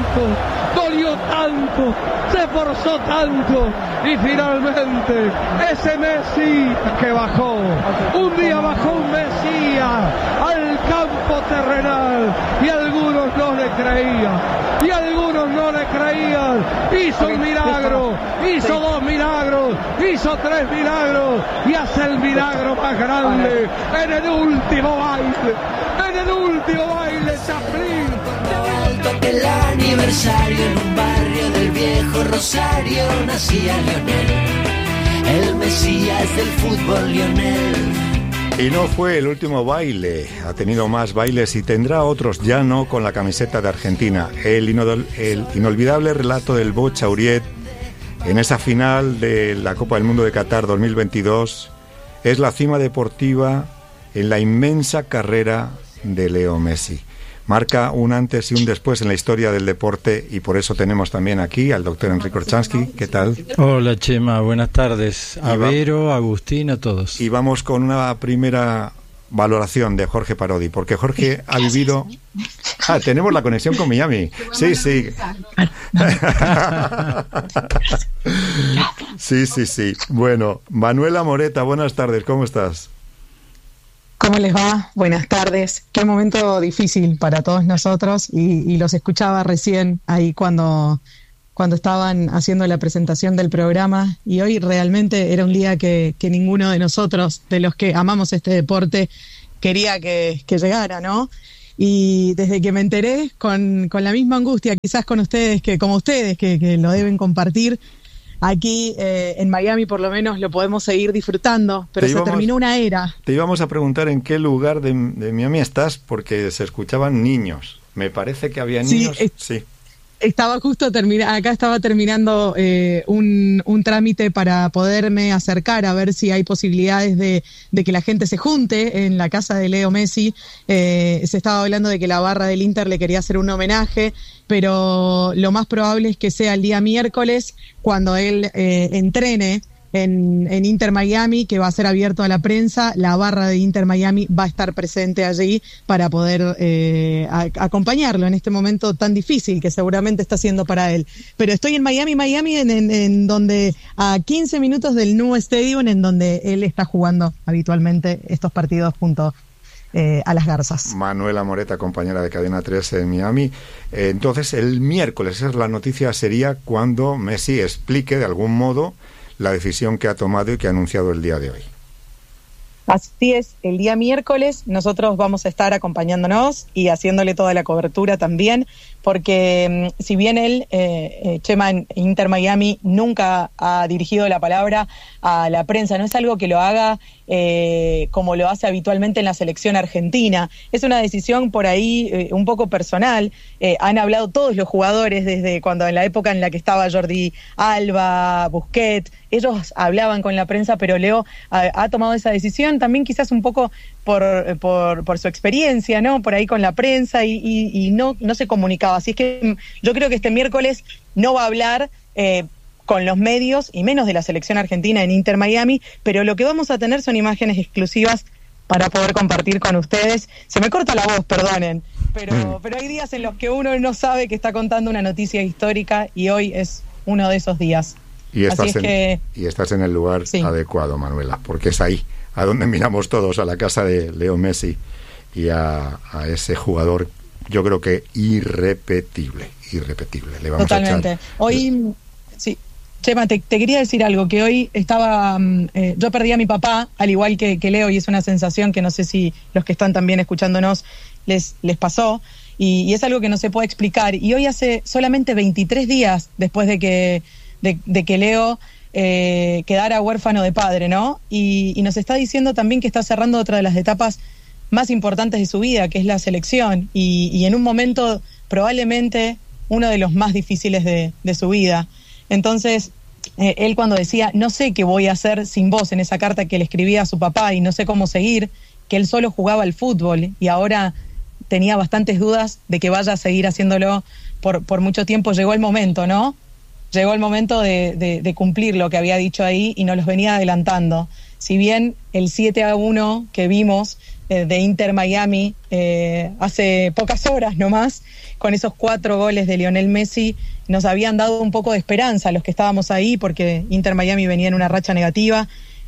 dolió tanto, se esforzó tanto y finalmente ese Messi que bajó, un día bajó un Mesías al campo terrenal y algunos no le creían, hizo un milagro, hizo 2 milagros, hizo 3 milagros y hace el milagro más grande en el último baile, Chaplin. Alto que el aniversario en un barrio del viejo Rosario nacía Lionel, el Mesías del fútbol, Lionel. Y no fue el último baile, ha tenido más bailes y tendrá otros, ya no con la camiseta de Argentina. El inolvidable relato del Bo Chauriet en esa final de la Copa del Mundo de Qatar 2022 es la cima deportiva en la inmensa carrera de Leo Messi. Marca un antes y un después en la historia del deporte y por eso tenemos también aquí al doctor Enrique Orchansky. ¿Qué tal? Hola Chema, buenas tardes. A Vero, Agustín, a todos. Y vamos con una primera valoración de Jorge Parodi, porque Jorge ha vivido... tenemos la conexión con Miami. Sí. Sí. Bueno, Manuela Moreta, buenas tardes, ¿cómo estás? ¿Cómo les va? Buenas tardes. Qué momento difícil para todos nosotros y los escuchaba recién ahí cuando estaban haciendo la presentación del programa y hoy realmente era un día que ninguno de nosotros, de los que amamos este deporte, quería que llegara, ¿no? Y desde que me enteré con la misma angustia, quizás con ustedes, que lo deben compartir, aquí en Miami por lo menos lo podemos seguir disfrutando, pero se terminó una era. Te íbamos a preguntar en qué lugar de Miami estás, porque se escuchaban niños. Me parece que había niños. Sí. Estaba justo estaba terminando un trámite para poderme acercar a ver si hay posibilidades de que la gente se junte en la casa de Leo Messi. Se estaba hablando de que la barra del Inter le quería hacer un homenaje, pero lo más probable es que sea el día miércoles cuando él entrene en Inter Miami, que va a ser abierto a la prensa. La barra de Inter Miami va a estar presente allí para poder acompañarlo en este momento tan difícil que seguramente está haciendo para él. Pero estoy en Miami, en donde a 15 minutos del Nou Stadium, en donde él está jugando habitualmente estos partidos junto a las Garzas. Manuela Moreta, compañera de Cadena 3 en Miami. Entonces, el miércoles, la noticia sería cuando Messi explique de algún modo la decisión que ha tomado y que ha anunciado el día de hoy. Así es, el día miércoles nosotros vamos a estar acompañándonos y haciéndole toda la cobertura también, porque si bien él, Chema, en Inter Miami nunca ha dirigido la palabra a la prensa, no es algo que lo haga como lo hace habitualmente en la selección argentina, es una decisión por ahí un poco personal. Han hablado todos los jugadores desde cuando en la época en la que estaba Jordi Alba, Busquets, ellos hablaban con la prensa, pero Leo ha tomado esa decisión también quizás un poco por su experiencia, ¿no? Por ahí con la prensa y no se comunicaba. Así es que yo creo que este miércoles no va a hablar con los medios y menos de la selección argentina en Inter Miami, pero lo que vamos a tener son imágenes exclusivas para poder compartir con ustedes. Se me corta la voz, perdonen, pero hay días en los que uno no sabe que está contando una noticia histórica y hoy es uno de esos días. Y estás en el lugar adecuado, Manuela, porque es ahí a donde miramos todos, a la casa de Leo Messi y a ese jugador, yo creo que irrepetible. Le vamos Totalmente. A echar... Hoy, sí, Chema, te quería decir algo, que hoy estaba, yo perdí a mi papá, al igual que Leo, y es una sensación que no sé si los que están también escuchándonos les pasó, y es algo que no se puede explicar. Y hoy hace solamente 23 días después de que Leo quedara huérfano de padre, ¿no? Y nos está diciendo también que está cerrando otra de las etapas más importantes de su vida, que es la selección, y en un momento probablemente uno de los más difíciles de su vida. Entonces, él cuando decía, no sé qué voy a hacer sin vos, en esa carta que le escribía a su papá, y no sé cómo seguir, que él solo jugaba al fútbol, y ahora tenía bastantes dudas de que vaya a seguir haciéndolo por mucho tiempo. Llegó el momento, ¿no? Llegó el momento de cumplir lo que había dicho ahí y nos los venía adelantando. Si bien el 7-1 que vimos de Inter Miami hace pocas horas nomás, con esos 4 goles de Lionel Messi, nos habían dado un poco de esperanza a los que estábamos ahí, porque Inter Miami venía en una racha negativa.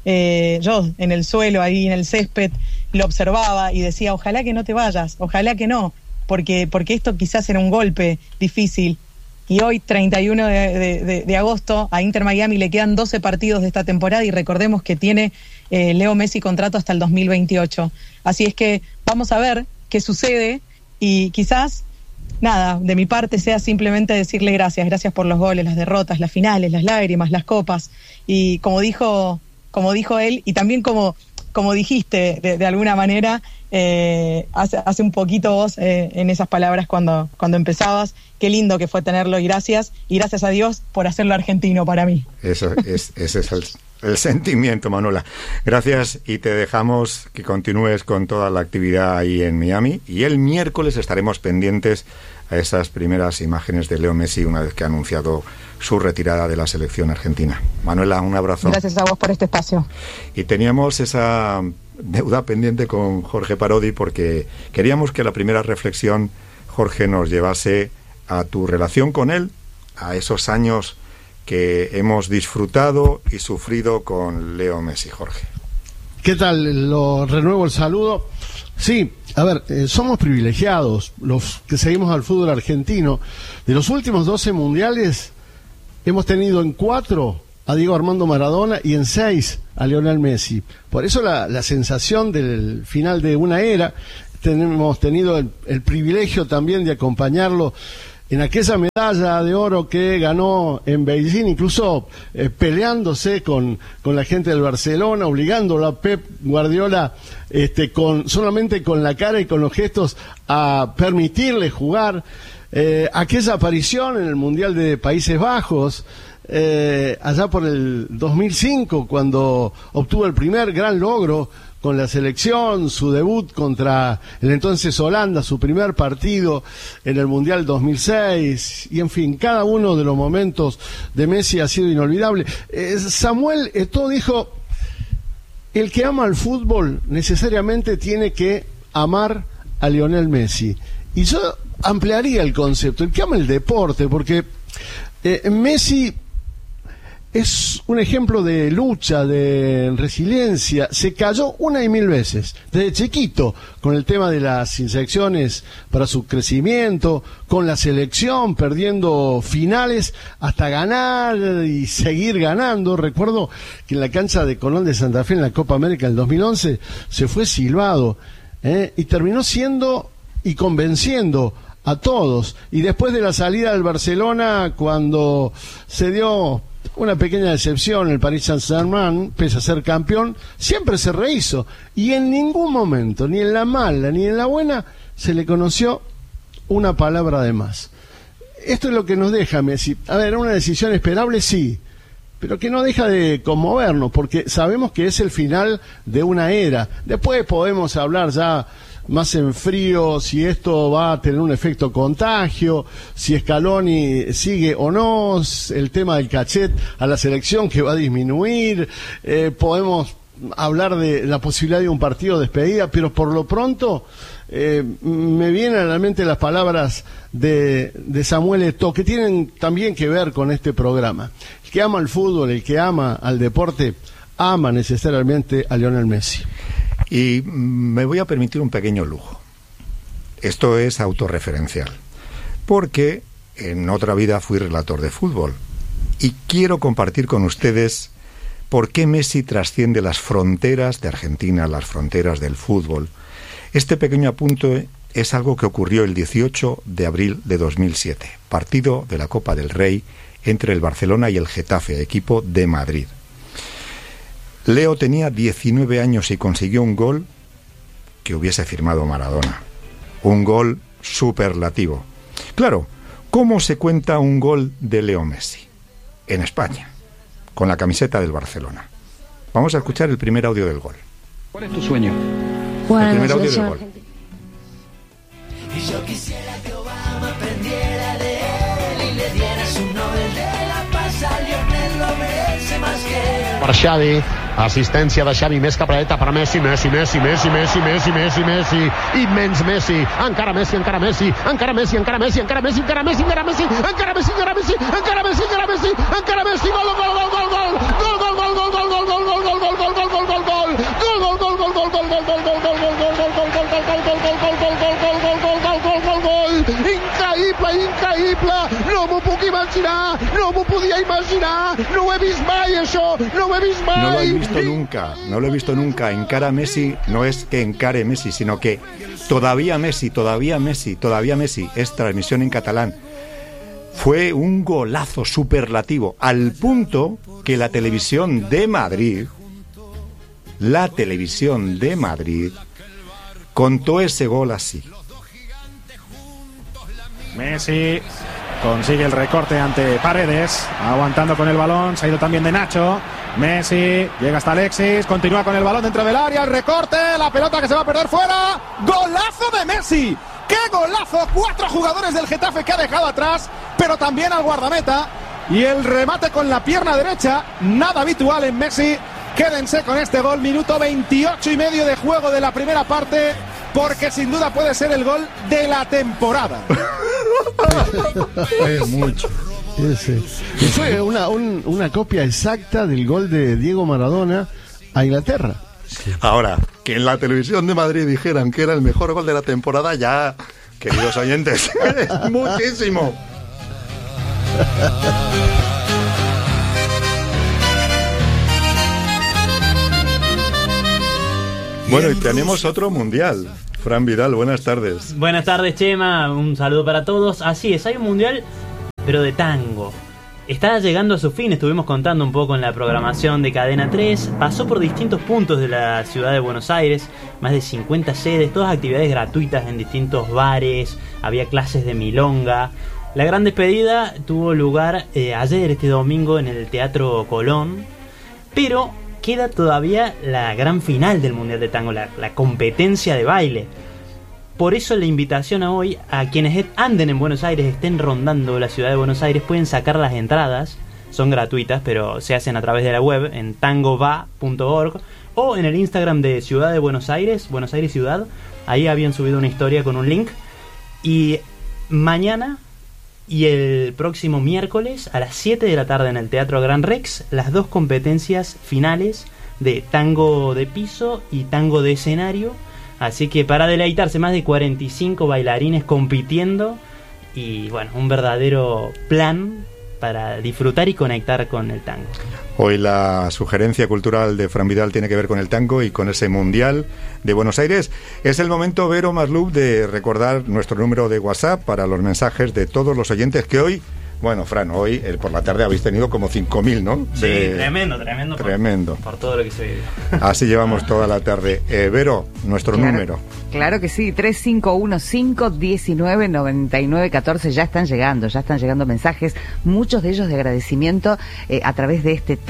Yo en el suelo, ahí en el césped, lo observaba y decía, ojalá que no te vayas, ojalá que no, porque esto quizás era un golpe difícil. Y hoy, 31 de agosto, a Inter Miami le quedan 12 partidos de esta temporada y recordemos que tiene Leo Messi contrato hasta el 2028. Así es que vamos a ver qué sucede y quizás, nada, de mi parte sea simplemente decirle gracias por los goles, las derrotas, las finales, las lágrimas, las copas. Y como dijo él, y también como dijiste de alguna manera, hace un poquito vos en esas palabras cuando empezabas, qué lindo que fue tenerlo y gracias a Dios por hacerlo argentino para mí. Ese es el sentimiento, Manuela. Gracias y te dejamos que continúes con toda la actividad ahí en Miami y el miércoles estaremos pendientes a esas primeras imágenes de Leo Messi una vez que ha anunciado su retirada de la selección argentina. Manuela, un abrazo. Gracias a vos por este espacio. Y teníamos esa deuda pendiente con Jorge Parodi porque queríamos que la primera reflexión, Jorge, nos llevase a tu relación con él, a esos años que hemos disfrutado y sufrido con Leo Messi. Jorge. ¿Qué tal? Lo renuevo el saludo. Sí, a ver, somos privilegiados los que seguimos al fútbol argentino. De los últimos 12 mundiales hemos tenido en 4 a Diego Armando Maradona y en 6 a Lionel Messi. Por eso la sensación del final de una era. Hemos tenido el privilegio también de acompañarlo en aquella medalla de oro que ganó en Beijing, incluso peleándose con la gente del Barcelona, obligándolo a Pep Guardiola solamente con la cara y con los gestos a permitirle jugar. Aquella aparición en el Mundial de Países Bajos, allá por el 2005, cuando obtuvo el primer gran logro con la selección, su debut contra el entonces Holanda, su primer partido en el Mundial 2006, y en fin, cada uno de los momentos de Messi ha sido inolvidable. Samuel Eto'o dijo, el que ama al fútbol necesariamente tiene que amar a Lionel Messi. Y yo ampliaría el concepto, el que ama el deporte, porque Messi es un ejemplo de lucha, de resiliencia. Se cayó 1 y 1000 veces, desde chiquito, con el tema de las inyecciones para su crecimiento, con la selección, perdiendo finales, hasta ganar y seguir ganando. Recuerdo que en la cancha de Colón de Santa Fe, en la Copa América del 2011, se fue silbado, y terminó siendo y convenciendo a todos. Y después de la salida del Barcelona, cuando se dio una pequeña decepción, el Paris Saint-Germain, pese a ser campeón, siempre se rehizo y en ningún momento, ni en la mala ni en la buena, se le conoció una palabra de más. Esto es lo que nos deja Messi. A ver, una decisión esperable, sí, pero que no deja de conmovernos, porque sabemos que es el final de una era. Después podemos hablar ya más en frío si esto va a tener un efecto contagio, si Scaloni sigue o no, el tema del cachet a la selección que va a disminuir, podemos hablar de la posibilidad de un partido de despedida, pero por lo pronto me vienen a la mente las palabras de Samuel Eto'o, que tienen también que ver con este programa. El que ama el fútbol, el que ama al deporte, ama necesariamente a Lionel Messi. Y me voy a permitir un pequeño lujo. Esto es autorreferencial, porque en otra vida fui relator de fútbol y quiero compartir con ustedes por qué Messi trasciende las fronteras de Argentina, las fronteras del fútbol. Este pequeño apunte es algo que ocurrió el 18 de abril de 2007, partido de la Copa del Rey entre el Barcelona y el Getafe, equipo de Madrid. Leo tenía 19 años y consiguió un gol que hubiese firmado Maradona. Un gol superlativo. Claro, ¿cómo se cuenta un gol de Leo Messi? En España, con la camiseta del Barcelona. Vamos a escuchar el primer audio del gol. ¿Cuál es tu sueño? El primer audio del gol. Y yo quisiera que Obama aprendiera de él y le diera su Nobel de la Paz a Lionel, lo merece más que él. Por Xavi. Assistència de Xavi, més cap a dreta per Messi, Messi, immens Messi, encara Messi, gol, increïble, no m'ho puc imaginar, no m'ho podia imaginar, no ho he vist mai això, no ho he vist mai. No lo he visto nunca, encara Messi, no es que encare Messi, sino que todavía Messi, es transmisión en catalán. Fue un golazo superlativo, al punto que la televisión de Madrid contó ese gol así. Messi consigue el recorte ante Paredes, aguantando con el balón, se ha ido también de Nacho. Messi llega hasta Alexis, continúa con el balón dentro del área, el recorte, la pelota que se va a perder fuera. ¡Golazo de Messi! ¡Qué golazo! 4 jugadores del Getafe que ha dejado atrás, pero también al guardameta. Y el remate con la pierna derecha, nada habitual en Messi. Quédense con este gol, minuto 28 y medio de juego de la primera parte, porque sin duda puede ser el gol de la temporada. Es mucho. Y fue una copia exacta del gol de Diego Maradona a Inglaterra. Ahora, que en la televisión de Madrid dijeran que era el mejor gol de la temporada, ya, queridos oyentes, es muchísimo. Bueno, y tenemos otro mundial. Fran Vidal, buenas tardes. Buenas tardes, Chema, un saludo para todos. Así es, hay un mundial, pero de tango. Está llegando a su fin, estuvimos contando un poco en la programación de Cadena 3. Pasó por distintos puntos de la ciudad de Buenos Aires, más de 50 sedes, todas actividades gratuitas en distintos bares, había clases de milonga. La gran despedida tuvo lugar ayer, este domingo, en el Teatro Colón, pero queda todavía la gran final del Mundial de Tango, la competencia de baile. Por eso la invitación a hoy, a quienes anden en Buenos Aires, estén rondando la ciudad de Buenos Aires, pueden sacar las entradas, son gratuitas, pero se hacen a través de la web, en tangoba.org, o en el Instagram de Ciudad de Buenos Aires Ciudad. Ahí habían subido una historia con un link. Y mañana y el próximo miércoles a las 7 de la tarde en el Teatro Gran Rex, las dos competencias finales de tango de piso y tango de escenario. Así que para deleitarse, más de 45 bailarines compitiendo y bueno, un verdadero plan para disfrutar y conectar con el tango. Hoy la sugerencia cultural de Fran Vidal tiene que ver con el tango y con ese Mundial de Buenos Aires. Es el momento, Vero Maslup, de recordar nuestro número de WhatsApp para los mensajes de todos los oyentes que hoy... Bueno, Fran, hoy por la tarde habéis tenido como 5.000, ¿no? Sí, tremendo. Por todo lo que se vive. Así llevamos toda la tarde. Vero, nuestro número. Claro que sí, 3515199914. Ya están llegando mensajes, muchos de ellos de agradecimiento a través de este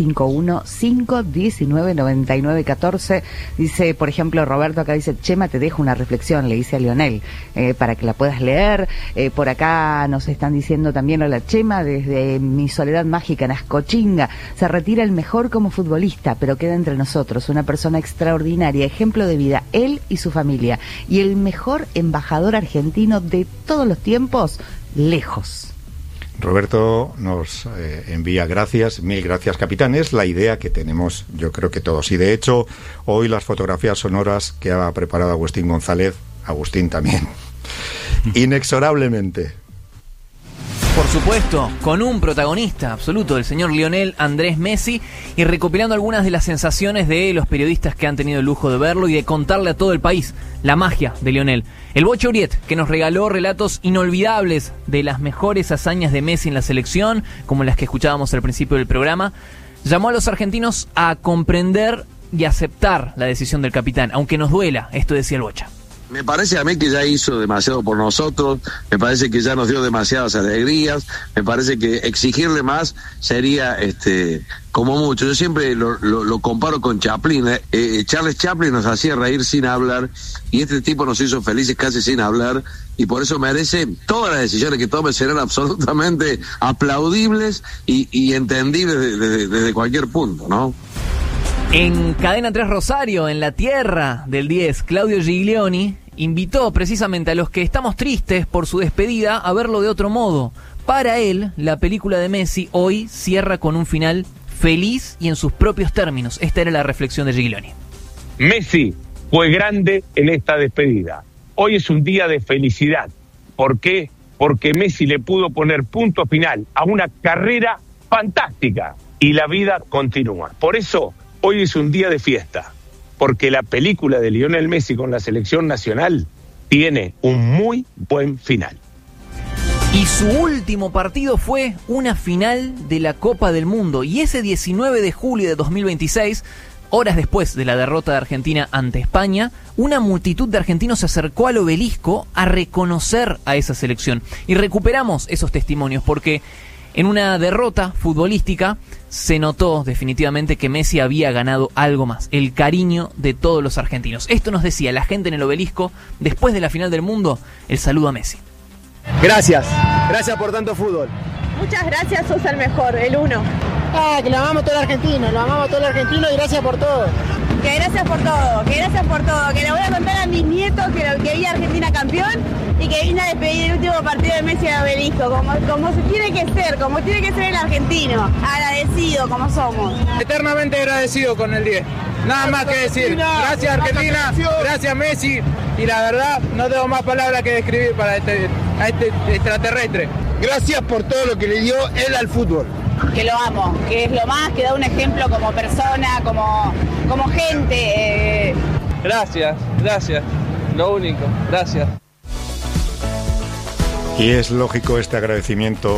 3515199914. Dice, por ejemplo, Roberto acá dice: Chema, te dejo una reflexión, le dice a Lionel, para que la puedas leer. Por acá nos están diciendo también: hola Chema, desde mi soledad mágica en Ascochinga, se retira el mejor como futbolista, pero queda entre nosotros, una persona extraordinaria, ejemplo de vida, él y su familia, y el mejor embajador argentino de todos los tiempos, lejos. Roberto nos envía gracias, mil gracias, capitán. Es la idea que tenemos, yo creo que todos, y de hecho hoy las fotografías sonoras que ha preparado Agustín González, Agustín también, inexorablemente. Por supuesto, con un protagonista absoluto, el señor Lionel Andrés Messi, y recopilando algunas de las sensaciones de los periodistas que han tenido el lujo de verlo y de contarle a todo el país la magia de Lionel. El Bocha Uriet, que nos regaló relatos inolvidables de las mejores hazañas de Messi en la selección, como las que escuchábamos al principio del programa, llamó a los argentinos a comprender y aceptar la decisión del capitán, aunque nos duela, esto decía el Bocha. Me parece a mí que ya hizo demasiado por nosotros, me parece que ya nos dio demasiadas alegrías, me parece que exigirle más sería como mucho. Yo siempre lo comparo con Chaplin. Charles Chaplin nos hacía reír sin hablar y este tipo nos hizo felices casi sin hablar, y por eso merece todas las decisiones que tome serán absolutamente aplaudibles y entendibles desde cualquier punto, ¿no? En Cadena 3 Rosario, en la tierra del 10, Claudio Giglioni invitó precisamente a los que estamos tristes por su despedida a verlo de otro modo. Para él, la película de Messi hoy cierra con un final feliz y en sus propios términos. Esta era la reflexión de Giglioni. Messi fue grande en esta despedida. Hoy es un día de felicidad. ¿Por qué? Porque Messi le pudo poner punto final a una carrera fantástica y la vida continúa. Por eso, hoy es un día de fiesta, porque la película de Lionel Messi con la selección nacional tiene un muy buen final. Y su último partido fue una final de la Copa del Mundo. Y ese 19 de julio de 2026, horas después de la derrota de Argentina ante España, una multitud de argentinos se acercó al obelisco a reconocer a esa selección. Y recuperamos esos testimonios porque en una derrota futbolística se notó definitivamente que Messi había ganado algo más, el cariño de todos los argentinos. Esto nos decía la gente en el obelisco después de la final del mundo, el saludo a Messi. Gracias por tanto fútbol. Muchas gracias, sos el mejor, el uno. Que lo amamos todo el argentino, y gracias por todo. Que gracias por todo, que le voy a contar a mis nietos que vi a Argentina campeón y que vine a despedir el último partido de Messi al obelisco, como se tiene que ser, como tiene que ser el argentino, agradecido como somos. Eternamente agradecido con el 10, nada más que decir, gracias Argentina, gracias Messi, y la verdad no tengo más palabras que describir para este extraterrestre. Gracias por todo lo que le dio él al fútbol. Que lo amo, que es lo más, que da un ejemplo como persona, como gente. Gracias, lo único, gracias. Y es lógico este agradecimiento